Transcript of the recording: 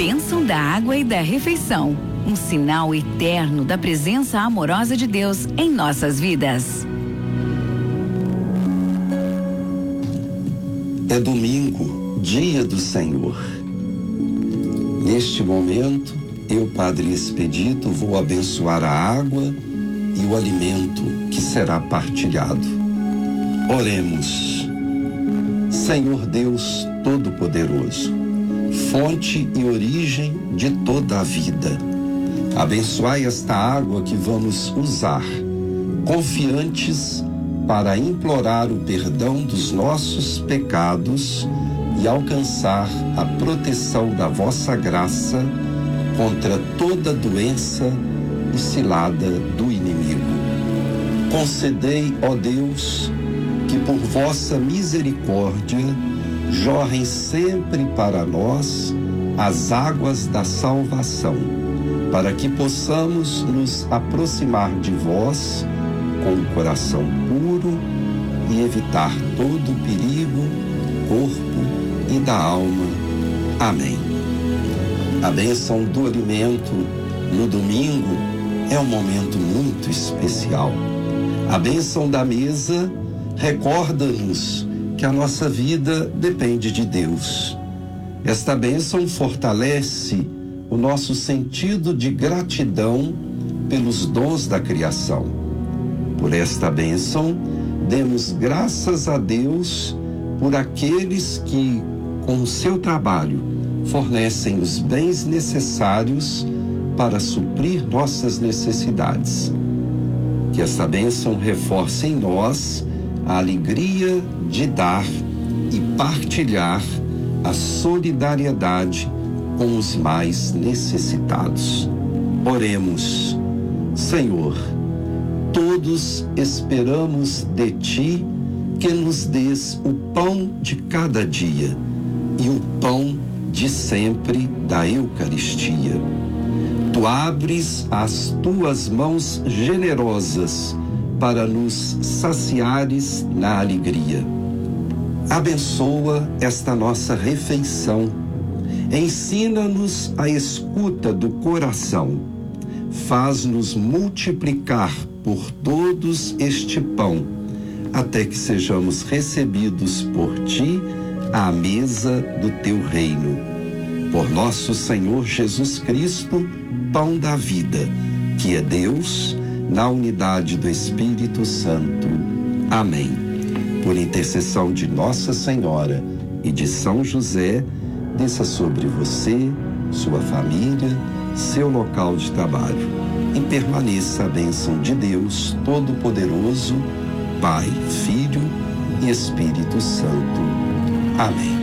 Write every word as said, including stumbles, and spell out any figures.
bênção da água e da refeição, um sinal eterno da presença amorosa de Deus em nossas vidas. É domingo, dia do Senhor. Neste momento, eu, Padre Expedito, vou abençoar a água e o alimento que será partilhado. Oremos. Senhor Deus Todo-Poderoso, fonte e origem de toda a vida, abençoai esta água que vamos usar, confiantes para implorar o perdão dos nossos pecados e alcançar a proteção da vossa graça contra toda doença e cilada do inimigo. Concedei, ó Deus, que por vossa misericórdia jorrem sempre para nós as águas da salvação, para que possamos nos aproximar de vós com o coração puro e evitar todo o perigo, corpo e da alma. Amém. A bênção do alimento no domingo é um momento muito especial. A bênção da mesa recorda-nos que a nossa vida depende de Deus. Esta bênção fortalece o nosso sentido de gratidão pelos dons da criação. Por esta bênção, demos graças a Deus por aqueles que, com o seu trabalho, fornecem os bens necessários para suprir nossas necessidades. Que esta bênção reforce em nós a alegria de dar e partilhar a solidariedade com os mais necessitados. Oremos. Senhor, todos esperamos de Ti que nos dês o pão de cada dia e o pão de sempre da Eucaristia. Tu abres as Tuas mãos generosas para nos saciares na alegria. Abençoa esta nossa refeição. Ensina-nos a escuta do coração. Faz-nos multiplicar por todos este pão, até que sejamos recebidos por Ti à mesa do Teu reino. Por nosso Senhor Jesus Cristo, pão da vida, que é Deus, na unidade do Espírito Santo. Amém. Por intercessão de Nossa Senhora e de São José, desça sobre você, sua família, seu local de trabalho, e permaneça a bênção de Deus Todo-Poderoso, Pai, Filho e Espírito Santo. Amém.